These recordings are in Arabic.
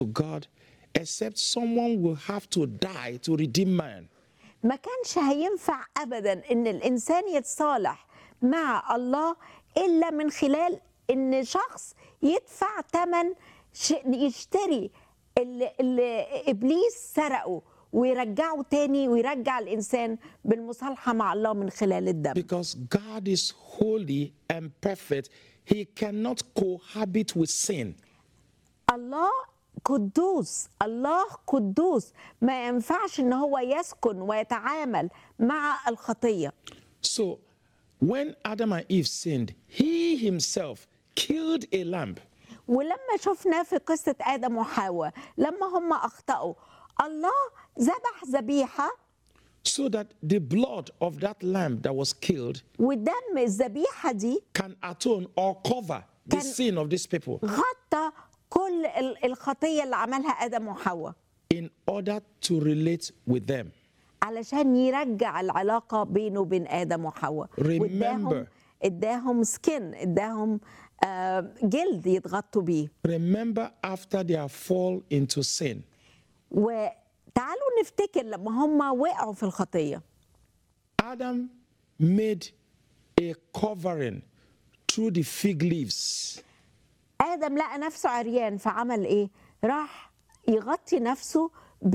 God, except someone will have to die to redeem man. ما كانش هينفع أبدا إن الإنسان يتصالح مع الله إلا من خلال إن شخص يدفع ثمن يشتري اللي إبليس سرقه ويرجعه تاني ويرجع الإنسان بالمصالحة مع الله من خلال الدم. Because God is holy and perfect, he cannot cohabit with sin. الله قدوس، الله قدوس، ما ينفعش ان هو يسكن ويتعامل مع الخطية. So when Adam and Eve sinned, he himself killed a lamb. ولما شفنا في قصة آدم وحواء لما هم أخطأوا الله ذبح ذبيحة So that the blood of that lamb that was killed ودم الذبيحة دي can atone or cover the Can- sin of these people غطى كل الخطية اللي عملها آدم وحواء in order to relate with them. علشان يرجع العلاقة بينه وبين آدم وحواء. Remember. اداهم سكين، اداهم جلد يتغطوا بيه. Remember after their fall into sin, وتعالوا نفتكر لما هم وقعوا في الخطية Adam made a covering through the fig leaves. آدم لقى نفسه عريان فعمل إيه؟ راح يغطي نفسه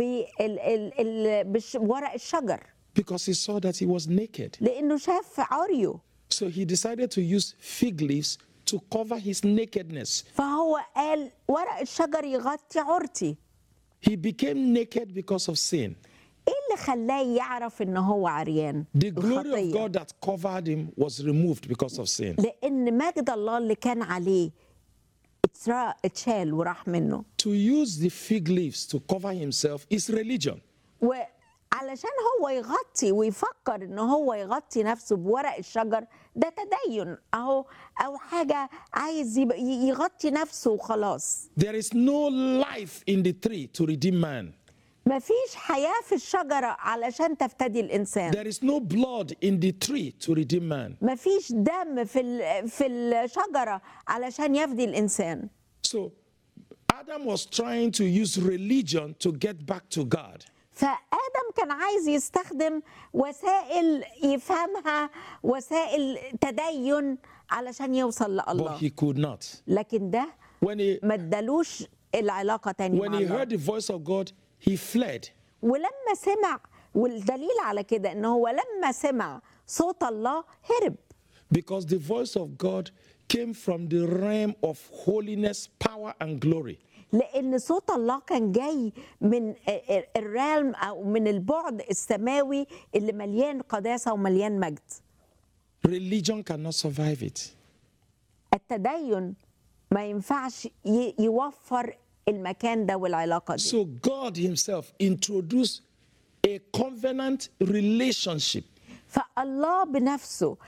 بورق الشجر Because he saw that he was naked. لأنه شاف عريه. So he decided to use fig leaves to cover his nakedness. فهو قال ورق الشجر يغطي عورتي. He became naked because of sin. إيه اللي خلاه يعرف إن هو عريان؟ The glory of الخطية. God that covered him was removed because of sin. لأن مجد الله اللي كان عليه اتشال وراح منه. To use the fig leaves to cover himself is religion. وعلشان هو يغطي ويفكر إن هو يغطي نفسه بورق الشجر ده تدين أو حاجة عايز يغطي نفسه وخلاص. There is no life in the tree to redeem man. مفيش حياة في الشجرة علشان تفتدي الإنسان. There is no blood in the tree to redeem man. مفيش دم في الشجرة علشان يفدي الإنسان. So Adam was trying to use religion to get back to God. فآدم كان عايز يستخدم وسائل يفهمها، وسائل تدين علشان يوصل But لله. he could not. لكن ده When he, ما ادالوش العلاقة تاني when مع he الله. heard the voice of God, he fled. ولما سمع، والدليل على كده إن هو لما سمع صوت الله هرب. Because the voice of God came from the realm of holiness, power, and glory. لأن صوت الله كان جاي من الرالم أو من البعد السماوي اللي مليان قداسة ومليان مجد. Religion cannot survive it. التدين ما ينفعش يوفر المكان ده والعلاقة دي. So God himself introduced a covenant relationship. فالله بنفسه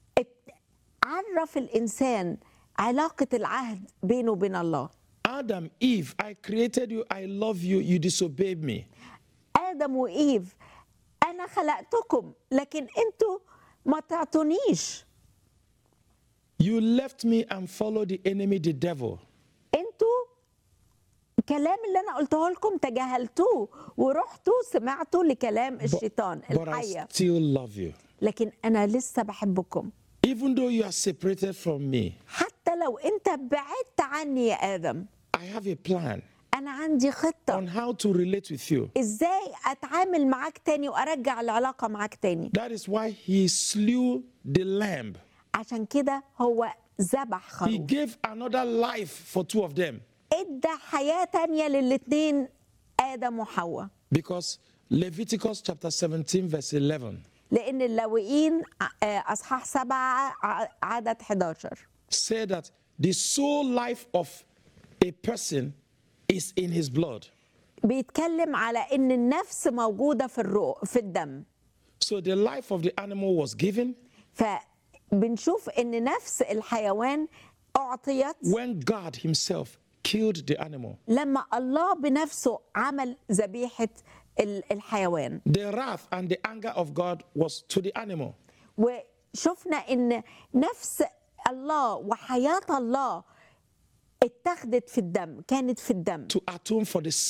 عرف الإنسان علاقة العهد بينه وبين الله. Adam, Eve, I created you, I love you, you disobeyed me. آدم وإيف أنا خلقتكم لكن أنتوا ما تعطونيش. You left me and followed the enemy, the devil. أنتوا الكلام اللي أنا قلته لكم تجاهلتوه ورحتوا سمعتوا لكلام الشيطان But I الحية. still love you. لكن أنا لسه بحبكم. Even though you are separated from me, حتى لو أنت بعدت عني يا آدم I have a plan أنا عندي خطة on how to relate with you. إزاي أتعامل معاك تاني وأرجع العلاقة معاك تاني. That is why he slew the lamb. عشان كده هو ذبح He خروف. gave another life for two of them. ادى حياة تانية للاتنين آدم وحواء. Because Leviticus chapter 17 verse 11 لأن اللاويين أصحاح 7 عدد 11 said that the sole life of a person is in his blood. بيتكلم على إن النفس موجودة في الدم. So the life of the animal was given فبنشوف إن نفس الحيوان أعطيت when God himself killed the animal. لما الله بنفسه عمل ذبيحة الحيوان. The wrath and the anger of God was to the animal. وشفنا إن نفس الله وحياة الله اتخذت في الدم، كانت في الدم to atone for the